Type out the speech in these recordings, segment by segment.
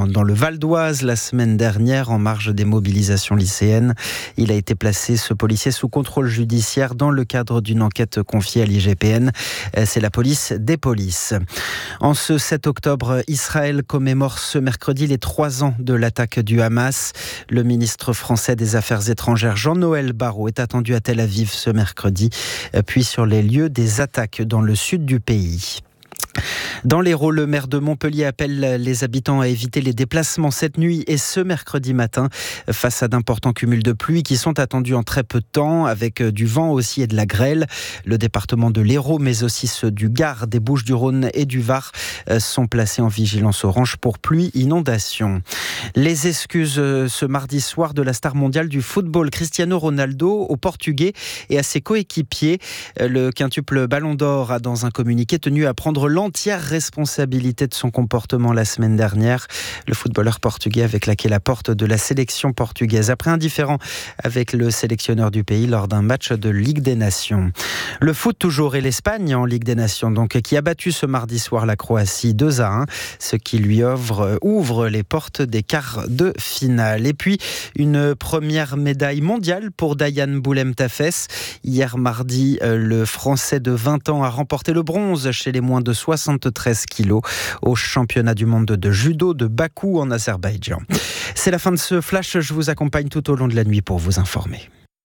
dans le Val d'Oise la semaine dernière en marge des mobilisations lycéennes. Il a été placé, ce policier, sous contrôle judiciaire dans le cadre d'une enquête confiée à l'IGPN. C'est la police des polices. En ce 7 octobre, Israël commémore ce mercredi les 3 ans de l'attaque du Hamas. Le ministre français des Affaires étrangères Jean-Noël Barrot est attendu à Tel Aviv ce mercredi, puis sur les lieux des attaques dans le sud du pays. Dans l'Hérault, le maire de Montpellier appelle les habitants à éviter les déplacements cette nuit et ce mercredi matin face à d'importants cumuls de pluie qui sont attendus en très peu de temps avec du vent aussi et de la grêle. Le département de l'Hérault mais aussi ceux du Gard, des Bouches-du-Rhône et du Var sont placés en vigilance orange pour pluie, inondation. Les excuses ce mardi soir de la star mondiale du football Cristiano Ronaldo aux Portugais et à ses coéquipiers. Le quintuple Ballon d'Or a dans un communiqué tenu à prendre l'entière responsabilité de son comportement la semaine dernière. Le footballeur portugais avait claqué la porte de la sélection portugaise après un différend avec le sélectionneur du pays lors d'un match de Ligue des Nations. Le foot toujours et l'Espagne en Ligue des Nations donc qui a battu ce mardi soir la Croatie 2-1, ce qui lui ouvre les portes des quarts de finale. Et puis une première médaille mondiale pour Dayan Boulem-Tafes. Hier mardi, le Français de 20 ans a remporté le bronze chez les moins de 73 kilos au championnat du monde de judo de Bakou en Azerbaïdjan. C'est la fin de ce flash, je vous accompagne tout au long de la nuit pour vous informer.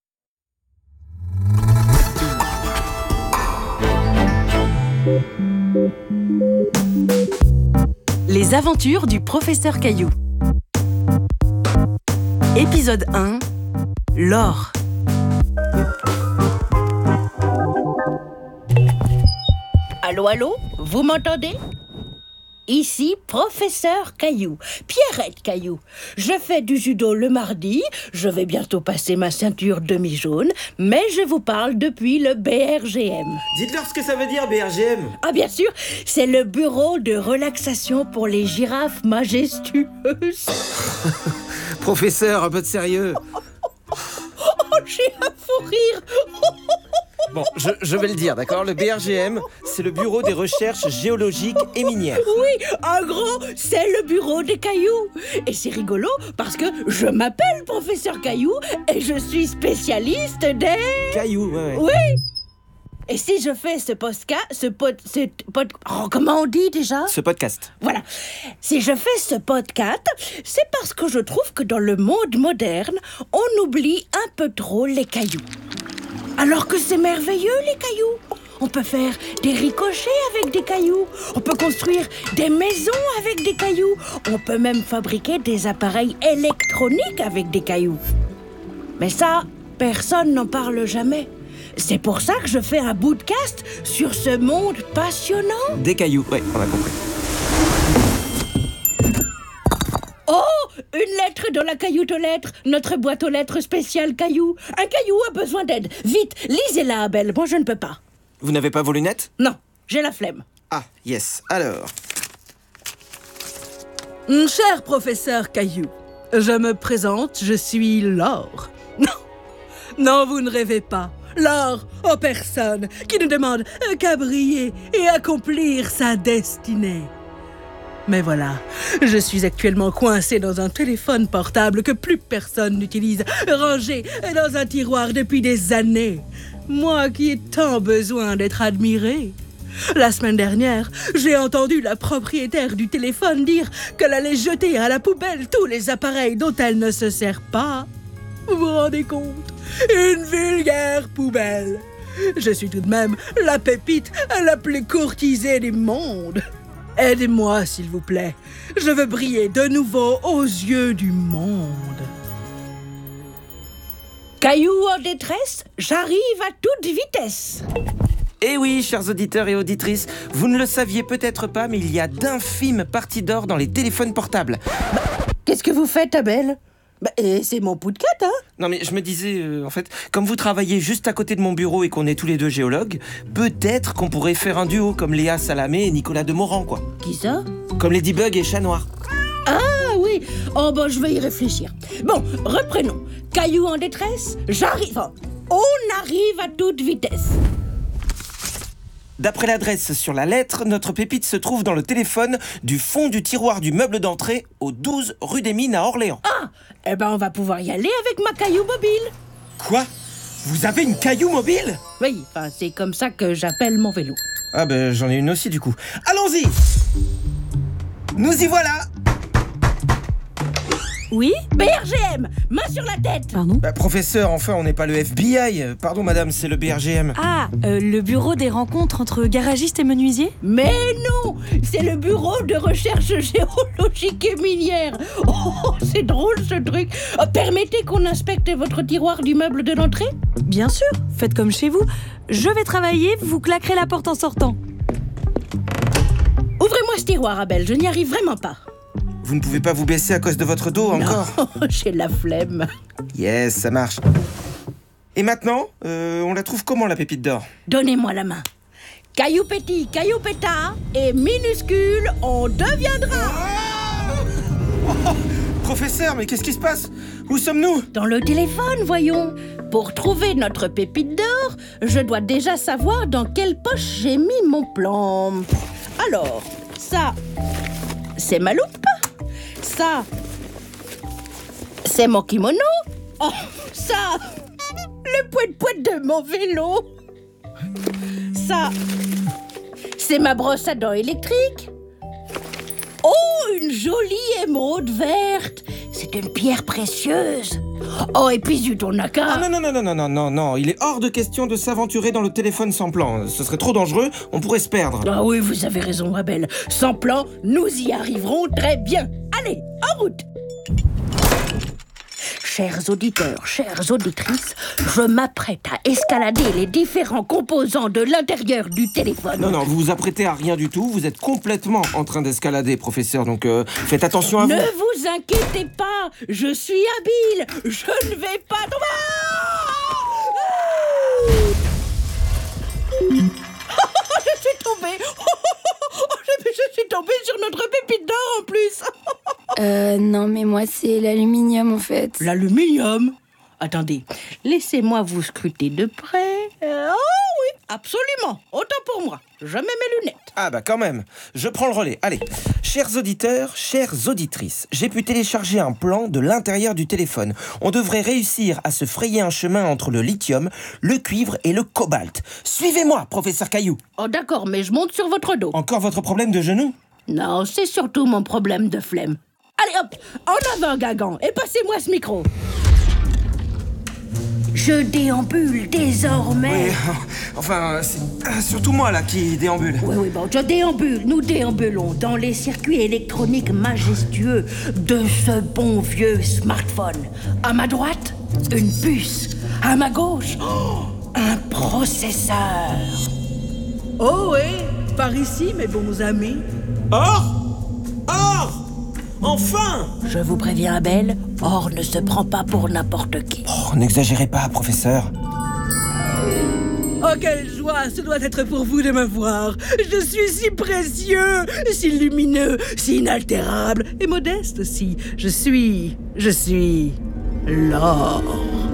Les aventures du professeur Caillou. Épisode 1. L'or. Allô, allô, vous m'entendez ? Ici, professeur Caillou, Pierrette Caillou. Je fais du judo le mardi, je vais bientôt passer ma ceinture demi-jaune, mais je vous parle depuis le BRGM. Dites-leur ce que ça veut dire, BRGM. Ah bien sûr, c'est le bureau de relaxation pour les girafes majestueuses. Professeur, un peu de sérieux. Oh, j'ai un fou rire. Bon, je vais le dire, d'accord ? Le BRGM, c'est le bureau des recherches géologiques et minières. Oui, en gros, c'est le bureau des cailloux. Et c'est rigolo parce que je m'appelle professeur Caillou et je suis spécialiste des... Cailloux, ouais. Oui. Et si je fais comment on dit déjà ? Ce podcast. Voilà. Si je fais ce podcast, c'est parce que je trouve que dans le monde moderne, on oublie un peu trop les cailloux. Alors que c'est merveilleux, les cailloux. On peut faire des ricochets avec des cailloux. On peut construire des maisons avec des cailloux. On peut même fabriquer des appareils électroniques avec des cailloux. Mais ça, personne n'en parle jamais. C'est pour ça que je fais un podcast sur ce monde passionnant. Des cailloux, ouais, on a compris. Oh, une lettre dans la cailloute aux lettres, notre boîte aux lettres spéciale caillou. Un caillou a besoin d'aide. Vite, lisez-la, Abel. Moi, je ne peux pas. Vous n'avez pas vos lunettes ? Non, j'ai la flemme. Ah, yes. Alors... Cher professeur Caillou, je me présente, je suis Laure. Non, vous ne rêvez pas. Laure, aux personnes qui ne demandent qu'à briller et accomplir sa destinée. Mais voilà, je suis actuellement coincée dans un téléphone portable que plus personne n'utilise, rangé dans un tiroir depuis des années. Moi qui ai tant besoin d'être admirée. La semaine dernière, j'ai entendu la propriétaire du téléphone dire qu'elle allait jeter à la poubelle tous les appareils dont elle ne se sert pas. Vous vous rendez compte ? Une vulgaire poubelle. Je suis tout de même la pépite la plus courtisée du monde. Aidez-moi, s'il vous plaît. Je veux briller de nouveau aux yeux du monde. Caillou en détresse, j'arrive à toute vitesse. Eh oui, chers auditeurs et auditrices, vous ne le saviez peut-être pas, mais il y a d'infimes parties d'or dans les téléphones portables. Qu'est-ce que vous faites, Abel ? C'est mon podcast, hein ? Non mais je me disais, en fait, comme vous travaillez juste à côté de mon bureau et qu'on est tous les deux géologues, peut-être qu'on pourrait faire un duo comme Léa Salamé et Nicolas Demorand, quoi. Qui ça ? Comme Ladybug et Chat Noir. Ah oui, oh je vais y réfléchir. Bon, reprenons. Caillou en détresse, j'arrive. On arrive à toute vitesse. D'après l'adresse sur la lettre, notre pépite se trouve dans le téléphone du fond du tiroir du meuble d'entrée au 12 rue des Mines à Orléans. Ah, eh ben on va pouvoir y aller avec ma caillou mobile. Quoi? Vous avez une caillou mobile? Oui, enfin, c'est comme ça que j'appelle mon vélo. Ah ben j'en ai une aussi du coup. Allons-y! Nous y voilà! Oui? BRGM, main sur la tête. Pardon? Professeur, enfin on n'est pas le FBI. Pardon madame, c'est le BRGM. Ah, le bureau des rencontres entre garagistes et menuisiers? Mais non, c'est le bureau de recherche géologique et minière. Oh, c'est drôle ce truc. Permettez qu'on inspecte votre tiroir du meuble de l'entrée? Bien sûr, faites comme chez vous. Je vais travailler, vous claquerez la porte en sortant. Ouvrez-moi ce tiroir, Abel, je n'y arrive vraiment pas. Vous ne pouvez pas vous baisser à cause de votre dos encore? Non, j'ai la flemme. Yes, ça marche. Et maintenant, on la trouve comment la pépite d'or? Donnez-moi la main. Caillou petit, caillou pétard, et minuscule, on deviendra. Professeur, mais qu'est-ce qui se passe? Où sommes-nous? Dans le téléphone, voyons. Pour trouver notre pépite d'or, je dois déjà savoir dans quelle poche j'ai mis mon plan. Alors, ça, c'est ma loupe. Ça, c'est mon kimono. Oh, ça, le poète-poète de mon vélo. Ça, c'est ma brosse à dents électrique. Oh, une jolie émeraude verte. C'est une pierre précieuse. Oh, et puis zut, on n'a qu'à... Ah non, il est hors de question de s'aventurer dans le téléphone sans plan. Ce serait trop dangereux, on pourrait se perdre. Ah oui, vous avez raison, Abel. Sans plan, nous y arriverons très bien. Allez, en route! Chers auditeurs, chères auditrices, je m'apprête à escalader les différents composants de l'intérieur du téléphone. Non, vous vous apprêtez à rien du tout, vous êtes complètement en train d'escalader, professeur, donc faites attention à vous. Ne vous inquiétez pas, je suis habile, je ne vais pas tomber. Je suis tombée. Je suis tombée sur notre pépite d'or en plus. Non, mais moi, c'est l'aluminium, en fait. L'aluminium? Attendez, laissez-moi vous scruter de près. Oh oui, absolument. Autant pour moi. Je mets mes lunettes. Ah bah quand même, je prends le relais. Allez, chers auditeurs, chères auditrices, j'ai pu télécharger un plan de l'intérieur du téléphone. On devrait réussir à se frayer un chemin entre le lithium, le cuivre et le cobalt. Suivez-moi, professeur Caillou. Oh d'accord, mais je monte sur votre dos. Encore votre problème de genou? Non, c'est surtout mon problème de flemme. Allez hop, en avant Gagan, et passez-moi ce micro. Je déambule désormais. Oui, enfin, c'est surtout moi là qui déambule. Oui, bon, je déambule, nous déambulons dans les circuits électroniques majestueux de ce bon vieux smartphone. À ma droite, une puce. À ma gauche, un processeur. Oh oui, par ici, mes bons amis. Or! Enfin! Je vous préviens, Abel, or ne se prend pas pour n'importe qui. Oh, n'exagérez pas, professeur. Oh, quelle joie ce doit être pour vous de me voir. Je suis si précieux, si lumineux, si inaltérable et modeste aussi. Je suis l'or.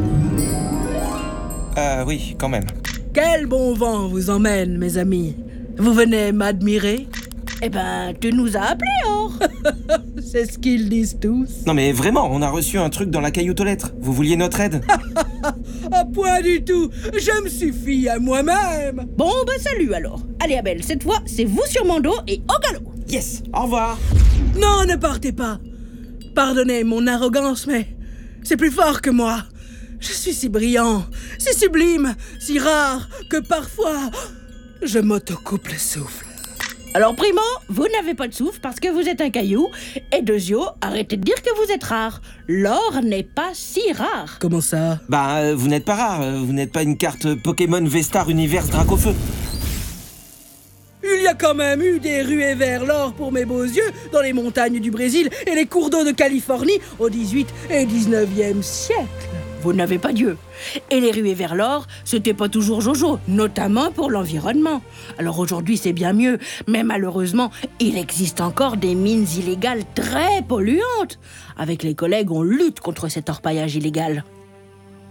Oui, quand même. Quel bon vent vous emmène, mes amis. Vous venez m'admirer? Eh ben, tu nous as appelés, or. C'est ce qu'ils disent tous. Non mais vraiment, on a reçu un truc dans la cailloute aux lettres. Vous vouliez notre aide? Ah, point du tout. Je me suffis à moi-même. Bon, salut alors. Allez, Abel, cette fois, c'est vous sur mon dos et au galop. Yes, au revoir. Non, ne partez pas. Pardonnez mon arrogance, mais c'est plus fort que moi. Je suis si brillant, si sublime, si rare, que parfois, je m'autocoupe le souffle. Alors, primo, vous n'avez pas de souffle parce que vous êtes un caillou. Et deuxio, arrêtez de dire que vous êtes rare. L'or n'est pas si rare. Comment ça? Bah, vous n'êtes pas rare. Vous n'êtes pas une carte Pokémon V-Star Universe Dracofeu. Il y a quand même eu des ruées vers l'or pour mes beaux yeux dans les montagnes du Brésil et les cours d'eau de Californie au 18 et 19e siècle. Vous n'avez pas Dieu. Et les ruées vers l'or, c'était pas toujours jojo, notamment pour l'environnement. Alors aujourd'hui, c'est bien mieux, mais malheureusement, il existe encore des mines illégales très polluantes. Avec les collègues, on lutte contre cet orpaillage illégal.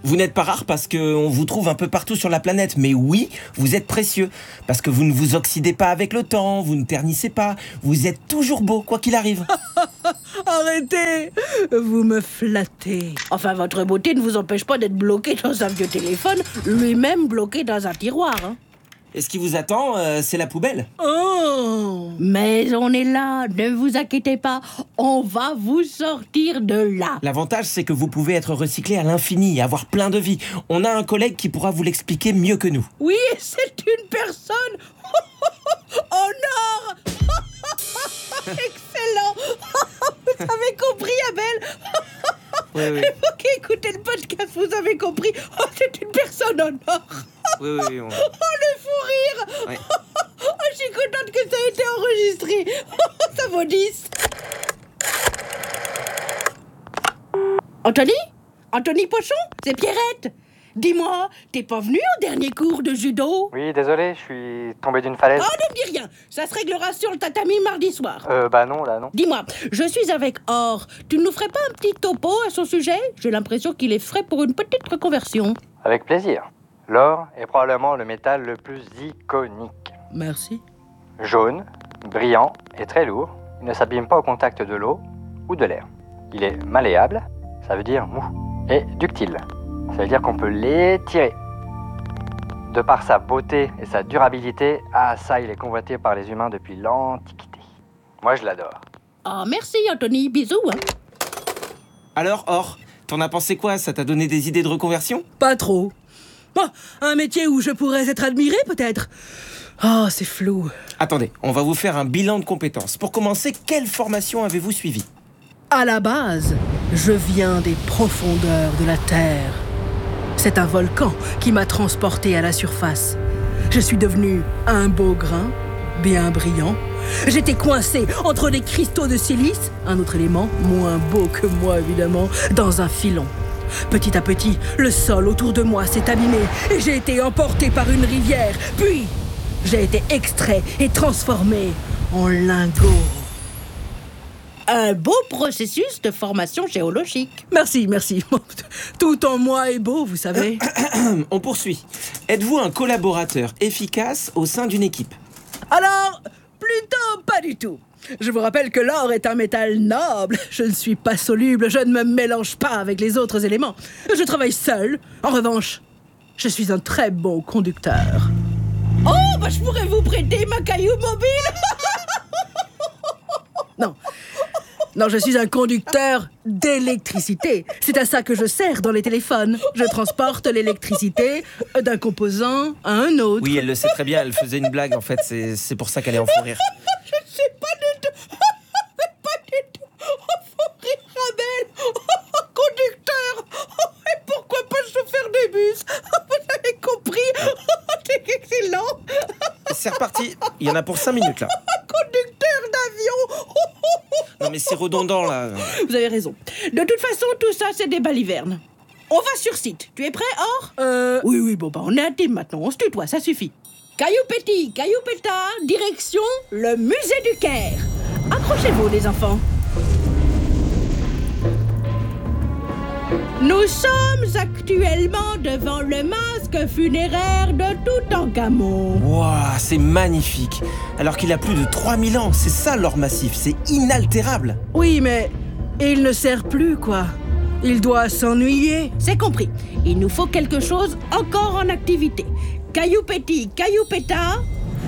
Vous n'êtes pas rare parce qu'on vous trouve un peu partout sur la planète. Mais oui, vous êtes précieux. Parce que vous ne vous oxydez pas avec le temps, vous ne ternissez pas. Vous êtes toujours beau, quoi qu'il arrive. Arrêtez! Vous me flattez. Enfin, votre beauté ne vous empêche pas d'être bloqué dans un vieux téléphone, lui-même bloqué dans un tiroir. Hein. Et ce qui vous attend, c'est la poubelle. Oh! Mais on est là, ne vous inquiétez pas, on va vous sortir de là. L'avantage, c'est que vous pouvez être recyclé à l'infini et avoir plein de vie. On a un collègue qui pourra vous l'expliquer mieux que nous. Oui, c'est une personne en or. Excellent. Vous avez compris, Abel? Oui. Vous qui écoutez le podcast, vous avez compris. Oh, c'est une personne en or. Oui. Oh, le fou rire. Ouais. Oh, je suis contente que ça ait été enregistré. Ça vaut 10. Anthony Pochon? C'est Pierrette. Dis-moi, t'es pas venu au dernier cours de judo? Oui, désolé, je suis tombé d'une falaise. Oh, ne me dis rien. Ça se réglera sur le tatami mardi soir. Bah non, là, non. Dis-moi, je suis avec Or. Tu ne nous ferais pas un petit topo à son sujet? J'ai l'impression qu'il est frais pour une petite reconversion. Avec plaisir. L'or est probablement le métal le plus iconique. Merci. Jaune, brillant et très lourd, il ne s'abîme pas au contact de l'eau ou de l'air. Il est malléable, ça veut dire mou, et ductile. Ça veut dire qu'on peut l'étirer. De par sa beauté et sa durabilité, ça, il est convoité par les humains depuis l'Antiquité. Moi, je l'adore. Ah, merci Anthony, bisous. Hein. Alors, Or, t'en as pensé quoi? Ça t'a donné des idées de reconversion? Pas trop. Bon, un métier où je pourrais être admiré, peut-être. Oh, c'est flou. Attendez, on va vous faire un bilan de compétences. Pour commencer, quelle formation avez-vous suivie? À la base, je viens des profondeurs de la Terre. C'est un volcan qui m'a transporté à la surface. Je suis devenu un beau grain, bien brillant. J'étais coincé entre des cristaux de silice, un autre élément, moins beau que moi évidemment, dans un filon. Petit à petit, le sol autour de moi s'est abîmé et j'ai été emporté par une rivière. Puis, j'ai été extrait et transformé en lingot. Un beau processus de formation géologique. Merci. Tout en moi est beau, vous savez. On poursuit. Êtes-vous un collaborateur efficace au sein d'une équipe? Alors, plutôt pas du tout. Je vous rappelle que l'or est un métal noble. Je ne suis pas soluble, je ne me mélange pas avec les autres éléments. Je travaille seul. En revanche, je suis un très bon conducteur. Oh, bah je pourrais vous prêter ma caillou mobile. Non, je suis un conducteur d'électricité. C'est à ça que je sers dans les téléphones. Je transporte l'électricité d'un composant à un autre. Oui, elle le sait très bien, elle faisait une blague en fait, c'est pour ça qu'elle est en fou rire. Je ne sais pas du tout. Pas du tout. Oh, faut rire, Abel. Oh, conducteur. Oh, et pourquoi pas chauffeur de bus? Vous avez compris? C'est excellent. C'est reparti, il y en a pour 5 minutes là. Conducteur d'avion. Non mais c'est redondant là. Vous avez raison. De toute façon, tout ça, c'est des balivernes. On va sur site. Tu es prêt, Or? Oui, bon, bah, on est intime maintenant. On se tutoie, ça suffit. Caillou Petit, Caillou Pétard, direction le musée du Caire. Accrochez-vous, les enfants. Nous sommes actuellement devant le masque funéraire de Toutankhamon. Waouh, c'est magnifique. Alors qu'il a plus de 3000 ans, c'est ça l'or massif, c'est inaltérable. Oui, mais il ne sert plus, quoi. Il doit s'ennuyer. C'est compris. Il nous faut quelque chose encore en activité. Caillou Petit, Caillou Pétard.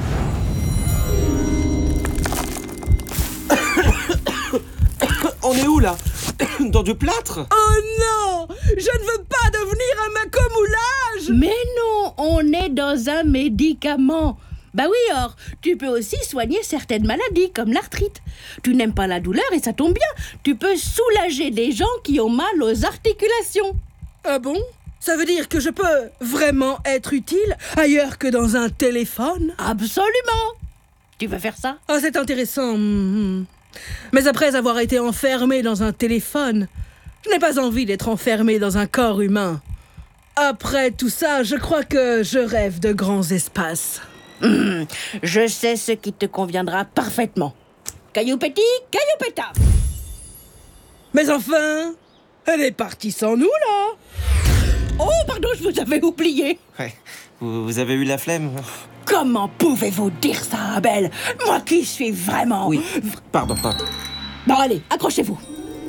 On est où là? Dans du plâtre? Oh non! Je ne veux pas devenir un macomoulage! Mais non, on est dans un médicament. Bah oui, Or, tu peux aussi soigner certaines maladies, comme l'arthrite. Tu n'aimes pas la douleur et ça tombe bien. Tu peux soulager les gens qui ont mal aux articulations. Ah bon? Ça veut dire que je peux vraiment être utile ailleurs que dans un téléphone? Absolument. Tu veux faire ça? Ah, c'est intéressant. Mais après avoir été enfermé dans un téléphone, je n'ai pas envie d'être enfermé dans un corps humain. Après tout ça, je crois que je rêve de grands espaces. Je sais ce qui te conviendra parfaitement. Caillou Petit, Caillou Pétard. Mais enfin, elle est partie sans nous, là. Oh, pardon, je vous avais oublié. Ouais. Vous avez eu la flemme? Comment pouvez-vous dire ça, Abel? Moi qui suis vraiment... Oui, pardon. Bon, allez, accrochez-vous.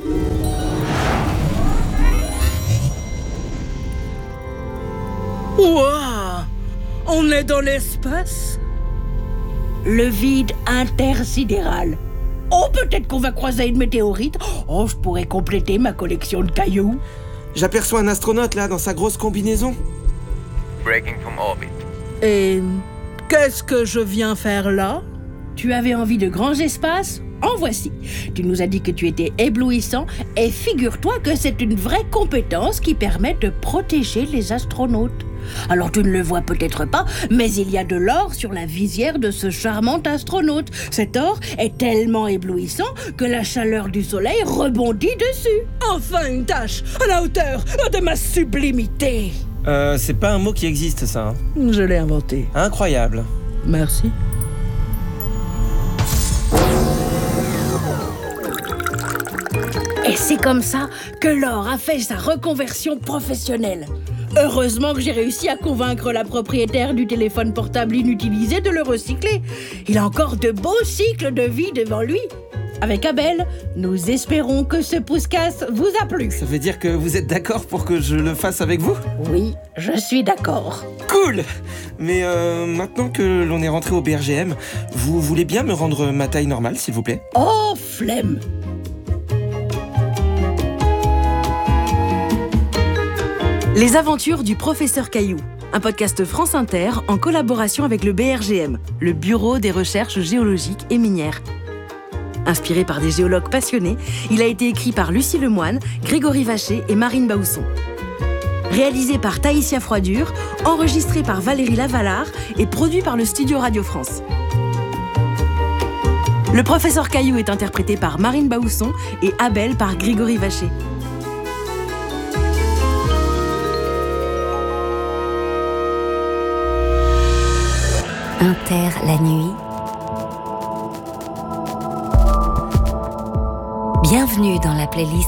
Waouh! On est dans l'espace? Le vide intersidéral. Oh, peut-être qu'on va croiser une météorite. Oh, je pourrais compléter ma collection de cailloux. J'aperçois un astronaute là, dans sa grosse combinaison. Breaking from orbit. Et qu'est-ce que je viens faire là? Tu avais envie de grands espaces? En voici. Tu nous as dit que tu étais éblouissant et figure-toi que c'est une vraie compétence qui permet de protéger les astronautes. Alors tu ne le vois peut-être pas, mais il y a de l'or sur la visière de ce charmant astronaute. Cet or est tellement éblouissant que la chaleur du soleil rebondit dessus. Enfin une tâche à la hauteur de ma sublimité. C'est pas un mot qui existe ça. Je l'ai inventé. Incroyable. Merci. Et c'est comme ça que l'or a fait sa reconversion professionnelle. Heureusement que j'ai réussi à convaincre la propriétaire du téléphone portable inutilisé de le recycler. Il a encore de beaux cycles de vie devant lui. Avec Abel, nous espérons que ce pouce-casse vous a plu. Ça veut dire que vous êtes d'accord pour que je le fasse avec vous? Oui, je suis d'accord. Cool! Mais maintenant que l'on est rentré au BRGM, vous voulez bien me rendre ma taille normale, s'il vous plaît? Oh, flemme! Les aventures du professeur Caillou, un podcast France Inter en collaboration avec le BRGM, le Bureau des recherches géologiques et minières. Inspiré par des géologues passionnés, il a été écrit par Lucie Lemoine, Grégory Vacher et Marine Baousson. Réalisé par Taïsia Froidure, enregistré par Valérie Lavallard et produit par le Studio Radio France. Le professeur Caillou est interprété par Marine Baousson et Abel par Grégory Vacher. Inter la nuit. Bienvenue dans la playlist